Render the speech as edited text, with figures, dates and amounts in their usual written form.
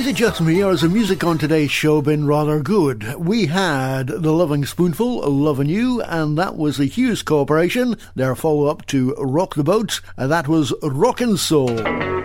Is it just me, or has the music on today's show been rather good? We had The Loving Spoonful, Lovin' You, and that was the Hughes Corporation. Their follow-up to Rock the Boat, and that was Rockin' Soul.